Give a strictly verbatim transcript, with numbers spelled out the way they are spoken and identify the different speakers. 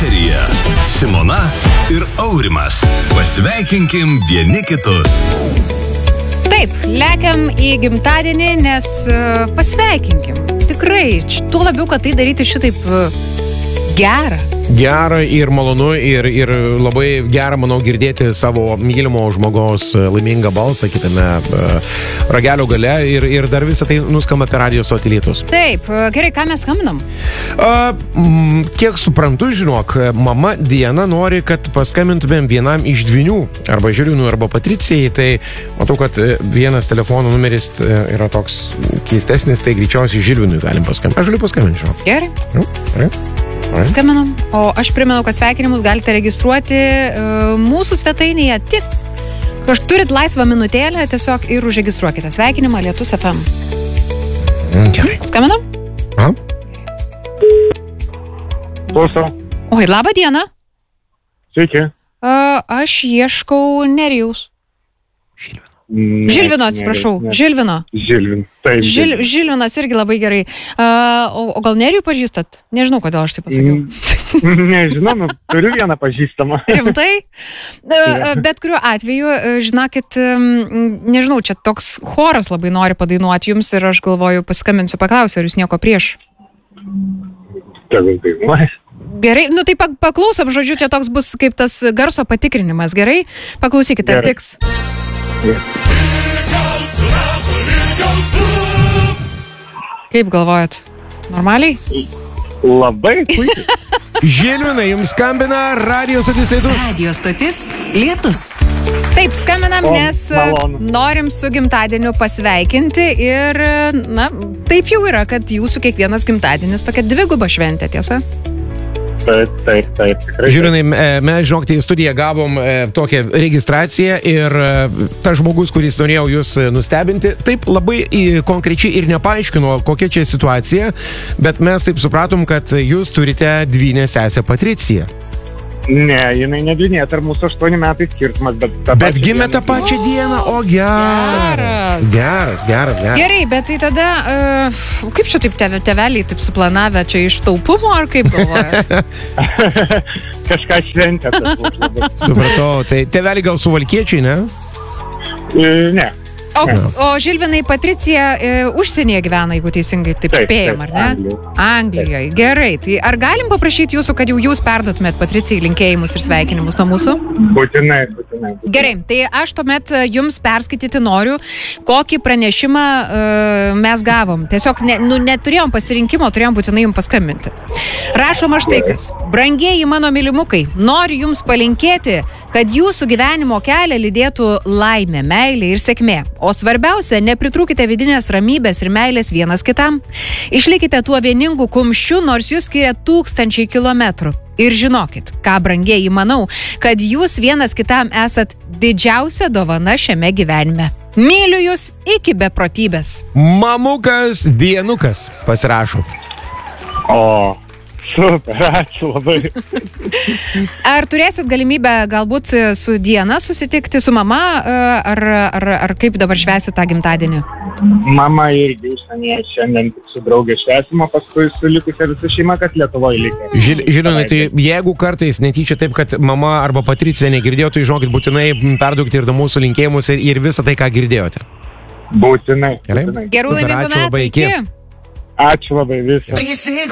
Speaker 1: Eteryje Simona ir Aurimas. Pasveikinkim vieni kitus.
Speaker 2: Taip, lekiam į gimtadienį, nes uh, pasveikinkim. Tikrai, tuo labiau, kad tai daryti šitaip uh, gerą.
Speaker 3: Gera ir malonu ir, ir labai gera, manau, girdėti savo mylimo žmogaus laimingą balsą kitame uh, ragelio gale ir, ir dar visą tai nuskamba per radijo stotį Lietus.
Speaker 2: Taip, gerai, ką mes skambinam?
Speaker 3: Uh, m, kiek suprantu, žinok, mama Diana nori, kad paskambintumėm vienam iš dvynių, arba Žilvinui, arba Patricijai, tai matau, kad vienas telefono numeris yra toks keistesnis, tai greičiausiai Žilvinui galim paskambinti. Aš galiu paskambinti, žinok.
Speaker 2: Gerai.
Speaker 3: Nu, gerai.
Speaker 2: Skambinam, o aš primenu, kad sveikinimus galite registruoti uh, mūsų svetainėje tik, kai turit laisvą minutėlę, tiesiog ir užregistruokite sveikinimą Lietus F M.
Speaker 3: Gerai.
Speaker 2: Skambinam?
Speaker 3: Aha.
Speaker 4: Klausau.
Speaker 2: Oi, labą dieną.
Speaker 4: Sveiki.
Speaker 2: Uh, aš ieškau Nerijaus.
Speaker 3: Žilvino.
Speaker 4: Ne,
Speaker 2: Žilvino, atsiprašau.
Speaker 4: ne, ne.
Speaker 2: Žilvino.
Speaker 4: Žilvin. Taip.
Speaker 2: Žil, Žilvinas irgi labai gerai. Uh, o, o gal Nerijų pažįstat? Nežinau, kodėl aš tai pasakiau.
Speaker 4: Mm, Nežinau, nu, turiu vieną pažįstamą.
Speaker 2: Rimtai? Uh, bet kuriuo atveju, uh, žinokit, um, nežinau, čia toks choras labai nori padainuoti jums ir aš galvoju, paskambinsiu, paklausiu, ar jūs nieko prieš.
Speaker 4: Tegul dainuoja.
Speaker 2: Gerai, nu tai paklausom, žodžiu, čia toks bus kaip tas garso patikrinimas, gerai? Paklausykite, ar
Speaker 4: Gerai.
Speaker 2: tiks? Kaip galvojat? Normaliai?
Speaker 4: Labai puikiai.
Speaker 3: Žilvinai, jums skambina radijo stotis Lietus.
Speaker 5: Radio stotis Lietus.
Speaker 2: Taip, skambinam,
Speaker 4: O,
Speaker 2: nes
Speaker 4: malonu.
Speaker 2: norim su gimtadieniu pasveikinti ir, na, taip jau yra, kad jūsų kiekvienas gimtadienis tokia dviguba šventė, tiesa?
Speaker 4: Taip, taip, taip. Tikrai.
Speaker 3: Žilvinai, e, mes, žinok, į studiją gavom e, tokią registraciją ir e, tas žmogus, kuris norėjo jūs e, nustebinti, taip labai į, konkrečiai ir nepaaiškino, kokia čia situacija, bet mes taip supratom, kad jūs turite dvynę sesę Patriciją.
Speaker 4: Ne, jinai nedvinė, tarp mūsų aštuoni metai skirtumas, bet...
Speaker 3: Bet gimė tą pačią dieną, o geras.
Speaker 2: Geras.
Speaker 3: Geras, geras, geras.
Speaker 2: Gerai, bet tai tada, uh, kaip čia taip tėve, tėveliai taip suplanavę, čia iš taupumo ar kaip galvoja?
Speaker 4: Kažką šventė. tas bus labai.
Speaker 3: Supratau, tai tėveliai gal suvalkiečiai, ne?
Speaker 4: E, Ne.
Speaker 2: O, o Žilvinai, Patricija e, užsienyje gyvena, jeigu teisingai taip, taip spėjam, ar ne?
Speaker 4: Anglijoje.
Speaker 2: Anglijoje, gerai. Tai ar galim paprašyti jūsų, kad jau jūs perduotumėt Patricijai linkėjimus ir sveikinimus nuo mūsų?
Speaker 4: Būtinai, būtinai. būtinai.
Speaker 2: Gerai, tai aš tuomet jums perskaityti noriu, kokį pranešimą uh, mes gavom. Tiesiog ne, nu, neturėjom pasirinkimo, turėjom būtinai jums paskambinti. Rašoma štai kas. Brangieji mano mylimukai, noriu jums palinkėti, kad jūsų gyvenimo kelią lydėtų laimė, meilė ir sėkmė. O svarbiausia, nepritrūkite vidinės ramybės ir meilės vienas kitam. Išlikite tuo vieningu kumščiu, nors jūs skiria tūkstančiai kilometrų. Ir žinokit, ką brangieji manau, kad jūs vienas kitam esat didžiausia dovana šiame gyvenime. Myliu jūs iki beprotybės.
Speaker 3: Mamukas Dienukas pasirašo.
Speaker 4: O, super, ačiū labai.
Speaker 2: Ar turėsit galimybę galbūt su Diana susitikti su mama, ar, ar, ar kaip dabar švęsit tą gimtadienį?
Speaker 4: Mama irgi užsienyje šiandien su draugė švęsimo, paskui su likusia visa šeima, kas Lietuvoje likė.
Speaker 3: Žil, žinoma, tai jeigu kartais netyčia taip, kad mama arba Patricija negirdėjo, tai žinokit, būtinai perduokite ir mūsų linkėjimus ir, ir visą tai, ką girdėjote.
Speaker 4: Būtinai.
Speaker 3: Gerai?
Speaker 4: būtinai.
Speaker 2: Gerų
Speaker 3: Super,
Speaker 2: laimingų
Speaker 3: ačiū
Speaker 2: metų,
Speaker 3: labai, iki.
Speaker 4: Ačiū labai visą.